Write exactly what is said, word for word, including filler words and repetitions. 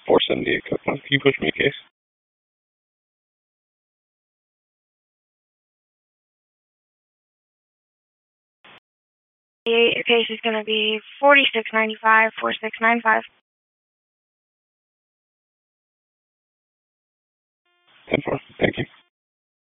four seventy-eight Coconut. Can you push me a case? Your case is going to be forty-six ninety-five, forty-six ninety-five. ten four. Thank you.